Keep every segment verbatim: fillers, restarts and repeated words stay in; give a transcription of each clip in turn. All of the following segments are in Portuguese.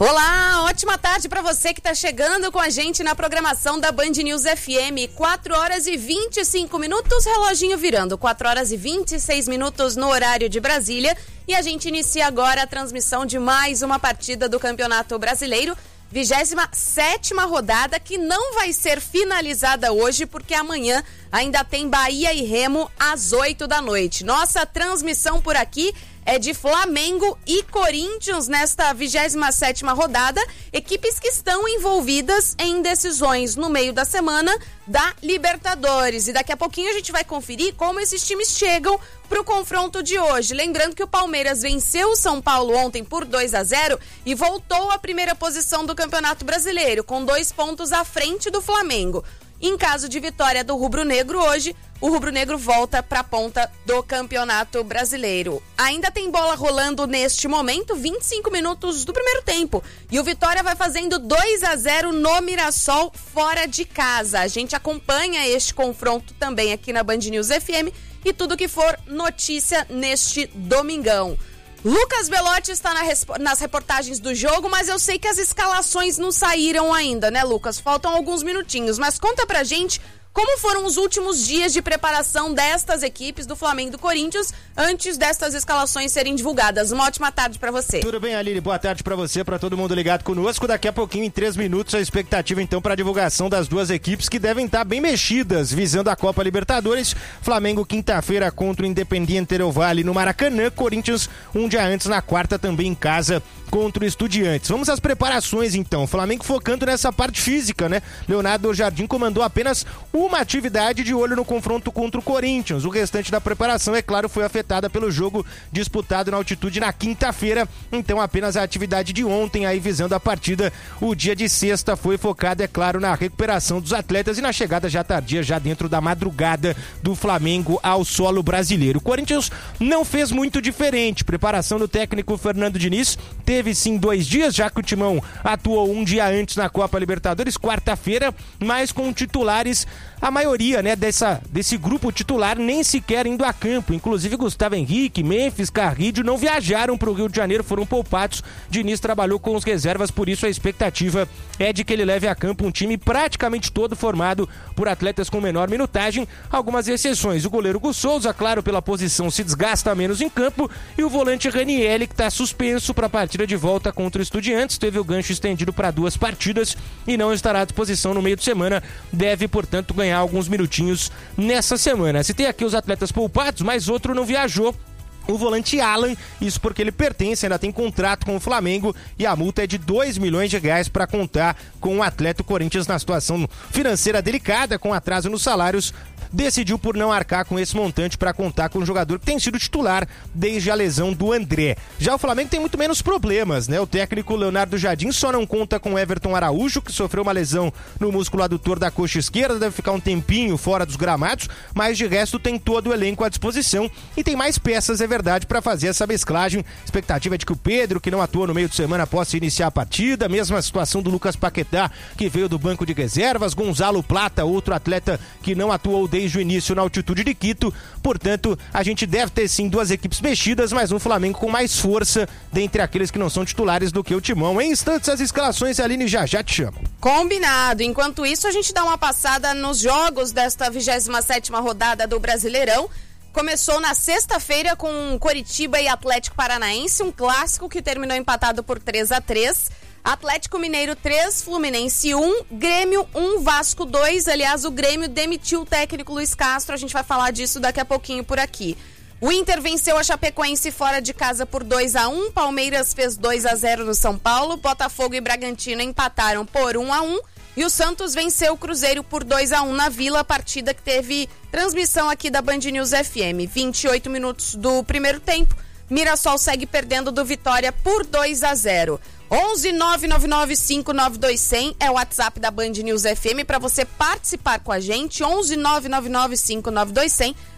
Olá, ótima tarde para você que está chegando com a gente na programação da Band News F M. quatro horas e vinte e cinco minutos, reloginho virando. quatro horas e vinte e seis minutos no horário de Brasília. E a gente inicia agora a transmissão de mais uma partida do Campeonato Brasileiro. vigésima sétima rodada que não vai ser finalizada hoje porque amanhã ainda tem Bahia e Remo às oito da noite. Nossa transmissão por aqui é de Flamengo e Corinthians nesta vigésima sétima rodada, equipes que estão envolvidas em decisões no meio da semana da Libertadores. E daqui a pouquinho a gente vai conferir como esses times chegam para o confronto de hoje. Lembrando que o Palmeiras venceu o São Paulo ontem por dois a zero e voltou à primeira posição do Campeonato Brasileiro, com dois pontos à frente do Flamengo. Em caso de vitória do rubro-negro hoje, o rubro-negro volta para a ponta do Campeonato Brasileiro. Ainda tem bola rolando neste momento, vinte e cinco minutos do primeiro tempo. E o Vitória vai fazendo dois a zero no Mirassol, fora de casa. A gente acompanha este confronto também aqui na Band News F M e tudo que for notícia neste domingão. Lucas Belotti está na, nas reportagens do jogo, mas eu sei que as escalações não saíram ainda, né, Lucas? Faltam alguns minutinhos, mas conta pra gente como foram os últimos dias de preparação destas equipes, do Flamengo e do Corinthians, antes destas escalações serem divulgadas. Uma ótima tarde pra você. Tudo bem, Aline? Boa tarde pra você, pra todo mundo ligado conosco. Daqui a pouquinho, em três minutos, a expectativa, então, pra divulgação das duas equipes que devem estar bem mexidas, visando a Copa Libertadores. Flamengo, quinta-feira, contra o Independiente Del Valle no Maracanã. Corinthians, um dia antes, na quarta, também em casa, contra o Estudiantes. Vamos às preparações, então. Flamengo focando nessa parte física, né? Leonardo Jardim comandou apenas uma atividade de olho no confronto contra o Corinthians. O restante da preparação, é claro, foi afetada pelo jogo disputado na altitude na quinta-feira. Então, apenas a atividade de ontem, aí visando a partida, o dia de sexta foi focado, é claro, na recuperação dos atletas e na chegada já tardia, já dentro da madrugada do Flamengo ao solo brasileiro. O Corinthians não fez muito diferente. Preparação do técnico Fernando Diniz teve sim dois dias, já que o Timão atuou um dia antes na Copa Libertadores, quarta-feira, mas com titulares, a maioria, né, dessa, desse grupo titular nem sequer indo a campo. Inclusive Gustavo Henrique, Memphis, Carrillo não viajaram para o Rio de Janeiro, foram poupados. Diniz trabalhou com os reservas, por isso a expectativa é de que ele leve a campo um time praticamente todo formado por atletas com menor minutagem, algumas exceções. O goleiro Gus Souza, claro, pela posição se desgasta menos em campo, e o volante Ranieri, que está suspenso para a partida de volta contra o Estudiantes, teve o gancho estendido para duas partidas e não estará à disposição no meio de semana, deve, portanto, ganhar alguns minutinhos nessa semana. Se tem aqui os atletas poupados, mas outro não viajou, o volante Alan, isso porque ele pertence, ainda tem contrato com o Flamengo e a multa é de dois milhões de reais para contar com o atleta. O Corinthians, na situação financeira delicada, com atraso nos salários, decidiu por não arcar com esse montante para contar com um jogador que tem sido titular desde a lesão do André. Já o Flamengo tem muito menos problemas, né? O técnico Leonardo Jardim só não conta com Everton Araújo, que sofreu uma lesão no músculo adutor da coxa esquerda, deve ficar um tempinho fora dos gramados, mas de resto tem todo o elenco à disposição e tem mais peças, é verdade, para fazer essa mesclagem. A expectativa é de que o Pedro, que não atuou no meio de semana, possa iniciar a partida. Mesma situação do Lucas Paquetá, que veio do banco de reservas. Gonzalo Plata, outro atleta que não atuou desde o início na altitude de Quito. Portanto, a gente deve ter sim duas equipes mexidas, mas um Flamengo com mais força dentre aqueles que não são titulares do que o Timão. Em instantes, as escalações, Aline, já já te chamo. Combinado. Enquanto isso, a gente dá uma passada nos jogos desta vigésima sétima rodada do Brasileirão. Começou na sexta-feira com Coritiba e Atlético Paranaense, um clássico que terminou empatado por três a três. Atlético Mineiro três, Fluminense um, Grêmio um, Vasco dois. Aliás, o Grêmio demitiu o técnico Luiz Castro, a gente vai falar disso daqui a pouquinho por aqui. O Inter venceu a Chapecoense fora de casa por dois a um, Palmeiras fez dois a zero no São Paulo, Botafogo e Bragantino empataram por um a um. E o Santos venceu o Cruzeiro por dois a um na Vila, partida que teve transmissão aqui da Band News F M. vinte e oito minutos do primeiro tempo, Mirassol segue perdendo do Vitória por dois a zero. onze nove nove nove cinco nove dois zero zero é o WhatsApp da Band News F M para você participar com a gente. onze nove nove nove cinco nove dois zero zero.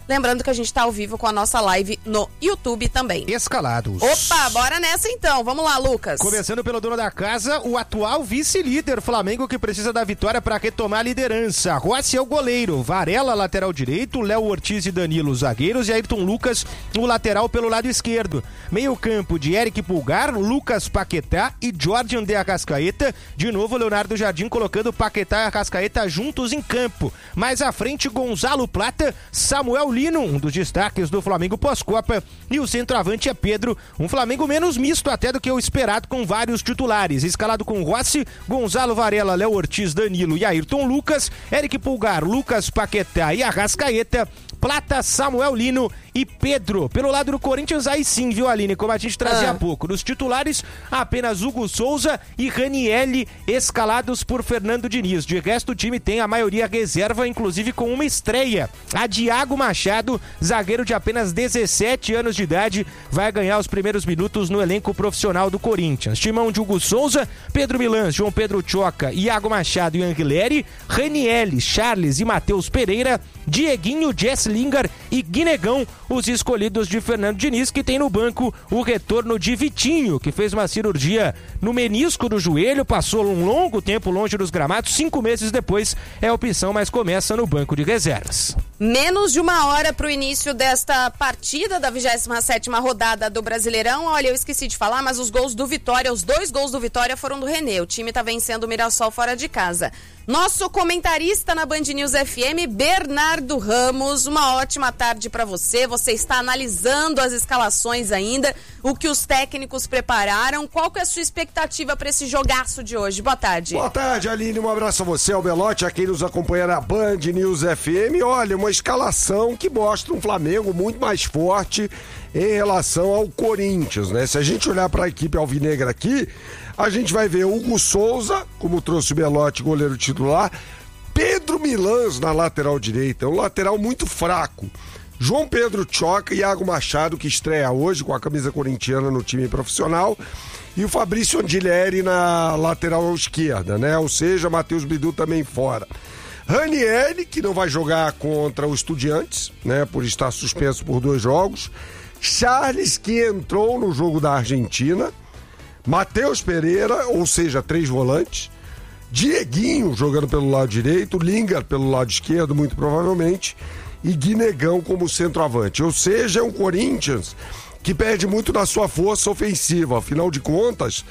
Lembrando que a gente tá ao vivo com a nossa live no YouTube também. Escalados. Opa, bora nessa então. Vamos lá, Lucas. Começando pelo dono da casa, o atual vice-líder Flamengo, que precisa da vitória para retomar a liderança. Rossi é o goleiro, Varela lateral direito, Léo Ortiz e Danilo zagueiros e Ayrton Lucas o lateral pelo lado esquerdo. Meio campo de Eric Pulgar, Lucas Paquetá e Jorge André Arrascaeta. De novo, Leonardo Jardim colocando Paquetá e Arrascaeta juntos em campo. Mais à frente, Gonzalo Plata, Samuel Lino, um dos destaques do Flamengo pós-Copa, e o centroavante é Pedro, um Flamengo menos misto até do que o esperado, com vários titulares, escalado com Rossi, Gonzalo, Varela, Léo Ortiz, Danilo e Ayrton Lucas, Eric Pulgar, Lucas Paquetá e Arrascaeta, Plata, Samuel Lino e Pedro. Pelo lado do Corinthians, aí sim, viu, Aline, como a gente trazia há ah. pouco. Nos titulares, apenas Hugo Souza e Ranielli, escalados por Fernando Diniz. De resto, o time tem a maioria reserva, inclusive com uma estreia. A Diago Machado, zagueiro de apenas dezessete anos de idade, vai ganhar os primeiros minutos no elenco profissional do Corinthians. Timão de Hugo Souza, Pedro Milan, João Pedro Choca, Iago Machado e Anguilleri, Ranielli, Charles e Matheus Pereira, Dieguinho, Jess Lingard e Guinegão, os escolhidos de Fernando Diniz, que tem no banco o retorno de Vitinho, que fez uma cirurgia no menisco do joelho, passou um longo tempo longe dos gramados, cinco meses depois é a opção, mas começa no banco de reservas. Menos de uma hora para o início desta partida da vigésima sétima rodada do Brasileirão. Olha, eu esqueci de falar, mas os gols do Vitória, os dois gols do Vitória foram do René. O time tá vencendo o Mirassol fora de casa. Nosso comentarista na Band News F M, Bernardo Ramos, uma ótima tarde para você. Você está analisando as escalações ainda, o que os técnicos prepararam. Qual que é a sua expectativa para esse jogaço de hoje? Boa tarde. Boa tarde, Aline. Um abraço a você, ao Belote, a quem nos acompanha na Band News F M. Olha, uma escalação que mostra um Flamengo muito mais forte em relação ao Corinthians, né? Se a gente olhar para a equipe alvinegra aqui, a gente vai ver Hugo Souza, como trouxe o Belotti, goleiro titular, Pedro Milans na lateral direita, um lateral muito fraco, João Pedro Choca e Iago Machado, que estreia hoje com a camisa corintiana no time profissional, e o Fabrício Anguilleri na lateral esquerda, né? Ou seja, Matheus Bidu também fora. Ranielli, que não vai jogar contra o Estudiantes, né? Por estar suspenso por dois jogos. Charles, que entrou no jogo da Argentina. Matheus Pereira, ou seja, três volantes. Dieguinho jogando pelo lado direito, Lingard pelo lado esquerdo, muito provavelmente, e Guinegão como centroavante. Ou seja, é um Corinthians que perde muito da sua força ofensiva. Afinal de contas,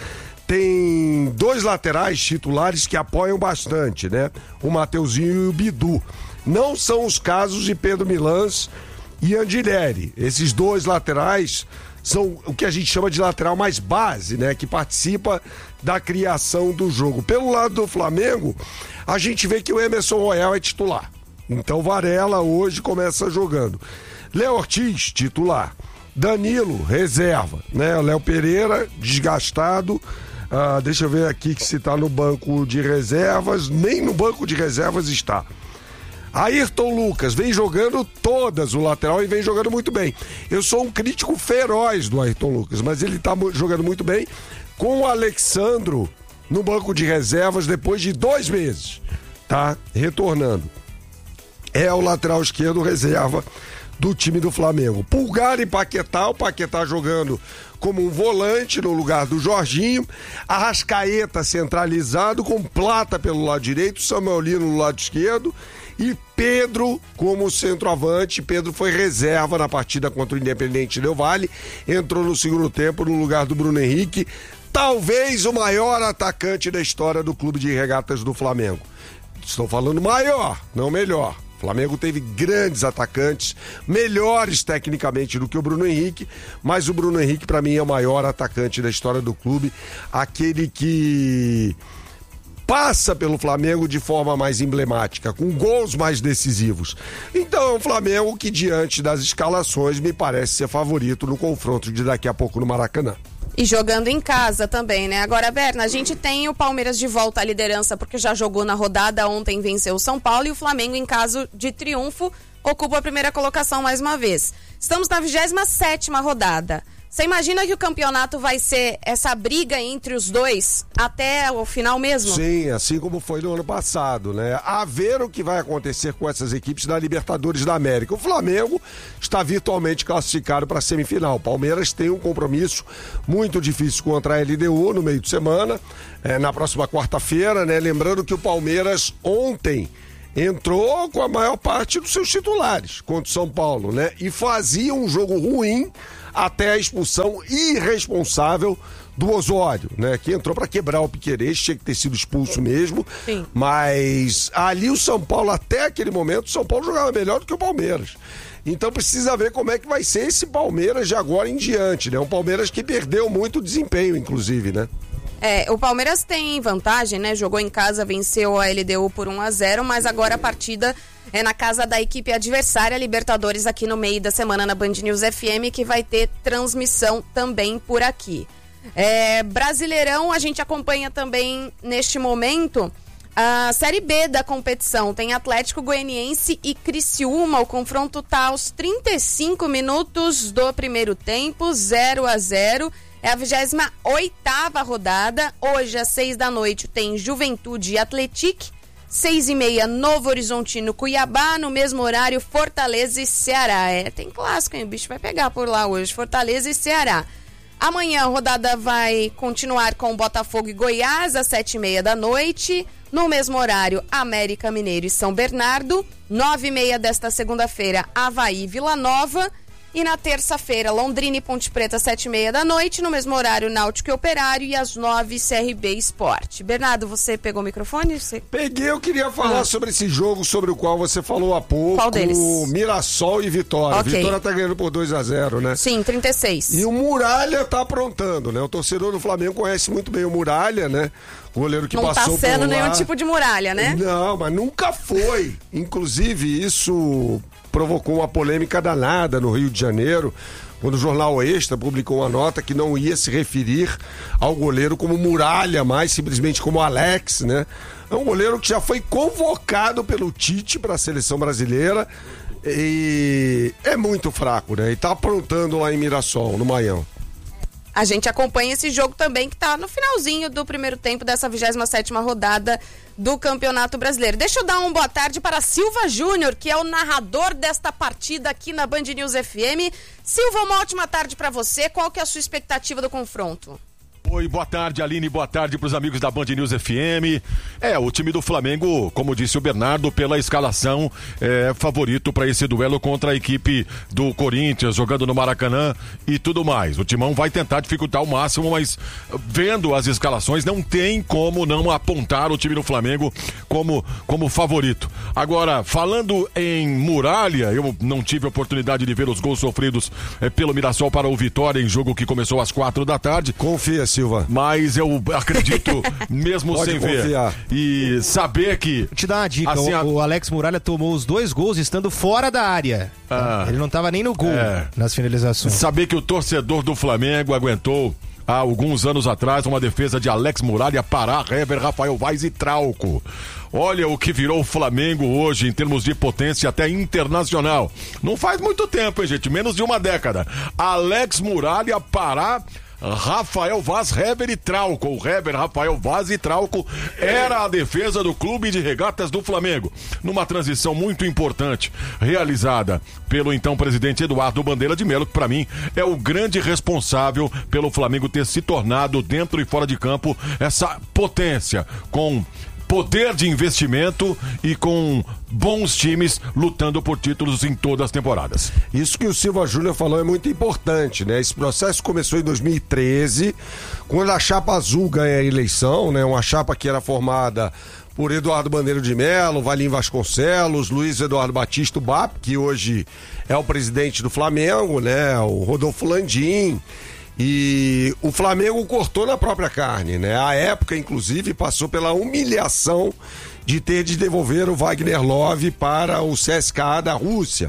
tem dois laterais titulares que apoiam bastante, né? O Mateuzinho e o Bidu. Não são os casos de Pedro Milans e Anguilleri. Esses dois laterais são o que a gente chama de lateral mais base, né? Que participa da criação do jogo. Pelo lado do Flamengo, a gente vê que o Emerson Royal é titular. Então Varela hoje começa jogando. Léo Ortiz, titular. Danilo, reserva, né? Léo Pereira, desgastado. Ah, deixa eu ver aqui que se tá no banco de reservas. Nem no banco de reservas está. Ayrton Lucas vem jogando todas o lateral e vem jogando muito bem. Eu sou um crítico feroz do Ayrton Lucas, mas ele tá jogando muito bem com o Alexandro no banco de reservas depois de dois meses, tá? Retornando. É o lateral esquerdo reserva do time do Flamengo. Pulgar e Paquetá, o Paquetá jogando como um volante no lugar do Jorginho, Arrascaeta centralizado com Plata pelo lado direito, Samuel Lino no lado esquerdo e Pedro como centroavante. Pedro foi reserva na partida contra o Independente Del Valle, entrou no segundo tempo no lugar do Bruno Henrique, talvez o maior atacante da história do clube de regatas do Flamengo. Estou falando maior, não melhor. O Flamengo teve grandes atacantes, melhores tecnicamente do que o Bruno Henrique, mas o Bruno Henrique para mim é o maior atacante da história do clube, aquele que passa pelo Flamengo de forma mais emblemática, com gols mais decisivos. Então é um Flamengo que, diante das escalações, me parece ser favorito no confronto de daqui a pouco no Maracanã. E jogando em casa também, né? Agora, Berna, a gente tem o Palmeiras de volta à liderança porque já jogou na rodada, ontem venceu o São Paulo, e o Flamengo, em caso de triunfo, ocupa a primeira colocação mais uma vez. Estamos na vigésima sétima rodada. Você imagina que o campeonato vai ser essa briga entre os dois até o final mesmo? Sim, assim como foi no ano passado, né? A ver o que vai acontecer com essas equipes da Libertadores da América. O Flamengo está virtualmente classificado para a semifinal. O Palmeiras tem um compromisso muito difícil contra a L D U no meio de semana, é, na próxima quarta-feira, né? Lembrando que o Palmeiras ontem entrou com a maior parte dos seus titulares contra o São Paulo, né? E fazia um jogo ruim até a expulsão irresponsável do Osório, né? Que entrou para quebrar o Piquerez, tinha que ter sido expulso mesmo. Sim. Mas ali o São Paulo, até aquele momento, o São Paulo jogava melhor do que o Palmeiras. Então precisa ver como é que vai ser esse Palmeiras de agora em diante, né? Um Palmeiras que perdeu muito desempenho, inclusive, né? É, o Palmeiras tem vantagem, né? Jogou em casa, venceu a L D U por um a zero, mas agora a partida é na casa da equipe adversária, Libertadores, aqui no meio da semana na Band News F M, que vai ter transmissão também por aqui. É, Brasileirão, a gente acompanha também neste momento a Série B da competição. Tem Atlético Goianiense e Criciúma. O confronto está aos trinta e cinco minutos do primeiro tempo, zero a zero. É a vigésima oitava rodada. Hoje, às seis da noite, tem Juventude e Atlético. Seis e meia, Novo Horizontino, Cuiabá. No mesmo horário, Fortaleza e Ceará. É, tem clássico, hein? O bicho vai pegar por lá hoje. Fortaleza e Ceará. Amanhã a rodada vai continuar com Botafogo e Goiás, às sete e meia da noite. No mesmo horário, América Mineiro e São Bernardo. Nove e meia desta segunda-feira, Avaí e Vila Nova. E na terça-feira, Londrina e Ponte Preta, sete e meia da noite. No mesmo horário, Náutico e Operário. E às nove, C R B Esporte. Bernardo, você pegou o microfone? Você... Peguei, eu queria falar ah. sobre esse jogo sobre o qual você falou há pouco. Qual deles? Mirassol e Vitória. Okay. Vitória tá ganhando por dois a zero, né? Sim, trinta e seis. E o Muralha tá aprontando, né? O torcedor do Flamengo conhece muito bem o Muralha, né? O goleiro que não passou por lá. Não tá sendo nenhum tipo de muralha, né? Não, mas nunca foi. Inclusive, isso provocou uma polêmica danada no Rio de Janeiro, quando o jornal Extra publicou uma nota que não ia se referir ao goleiro como Muralha, mas simplesmente como Alex, né? É um goleiro que já foi convocado pelo Tite para a seleção brasileira e é muito fraco, né? E tá aprontando lá em Mirassol, no Maião. A gente acompanha esse jogo também, que está no finalzinho do primeiro tempo dessa vigésima sétima rodada do Campeonato Brasileiro. Deixa eu dar uma boa tarde para Silva Júnior, que é o narrador desta partida aqui na Band News F M. Silva, uma ótima tarde para você. Qual que é a sua expectativa do confronto? Oi, boa tarde, Aline, boa tarde para os amigos da Band News F M. É, o time do Flamengo, como disse o Bernardo, pela escalação, é favorito para esse duelo contra a equipe do Corinthians, jogando no Maracanã e tudo mais. O Timão vai tentar dificultar ao máximo, mas vendo as escalações, não tem como não apontar o time do Flamengo como, como favorito. Agora, falando em Muralha, eu não tive a oportunidade de ver os gols sofridos é, pelo Mirassol para o Vitória em jogo que começou às quatro da tarde. Confia, Silva. Mas eu acredito, mesmo Pode sem confiar. ver, e saber que... Vou te dar uma dica, assim, o, a... o Alex Muralha tomou os dois gols estando fora da área. Ah, Ele não estava nem no gol é. nas finalizações. Saber que o torcedor do Flamengo aguentou há alguns anos atrás uma defesa de Alex Muralha, Pará, Hever, Rafael Vaz e Trauco. Olha o que virou o Flamengo hoje em termos de potência até internacional. Não faz muito tempo, hein, gente? Menos de uma década. Alex Muralha, Pará, Rafael Vaz, Hever e Trauco. O Hever, Rafael Vaz e Trauco era a defesa do Clube de Regatas do Flamengo. Numa transição muito importante, realizada pelo então presidente Eduardo Bandeira de Melo, que para mim é o grande responsável pelo Flamengo ter se tornado, dentro e fora de campo, essa potência com poder de investimento e com bons times lutando por títulos em todas as temporadas. Isso que o Silva Júnior falou é muito importante, né? Esse processo começou em dois mil e treze, quando a chapa azul ganha a eleição, né? Uma chapa que era formada por Eduardo Bandeira de Melo, Valim Vasconcelos, Luiz Eduardo Batista, o B A P, que hoje é o presidente do Flamengo, né? O Rodolfo Landim. E o Flamengo cortou na própria carne, né? A época, inclusive, passou pela humilhação de ter de devolver o Wagner Love para o C S K A da Rússia,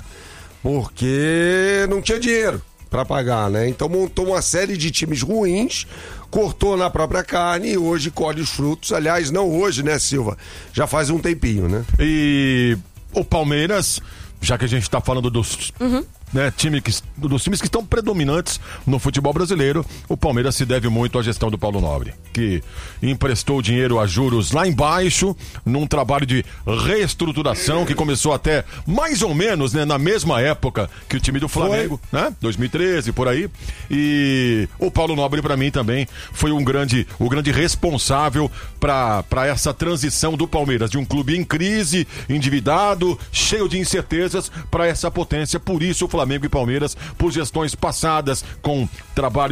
porque não tinha dinheiro para pagar, né? Então montou uma série de times ruins, cortou na própria carne e hoje colhe os frutos. Aliás, não hoje, né, Silva? Já faz um tempinho, né? E o Palmeiras, já que a gente tá falando dos... Uhum. né, time que, dos times que estão predominantes no futebol brasileiro, o Palmeiras se deve muito à gestão do Paulo Nobre, que emprestou dinheiro a juros lá embaixo, num trabalho de reestruturação que começou até mais ou menos, né, na mesma época que o time do Flamengo, foi. né, dois mil e treze, por aí. E o Paulo Nobre, para mim, também foi um grande, o grande responsável para essa transição do Palmeiras, de um clube em crise, endividado, cheio de incertezas, para essa potência. Por isso o Flamengo e Palmeiras, por gestões passadas com trabalho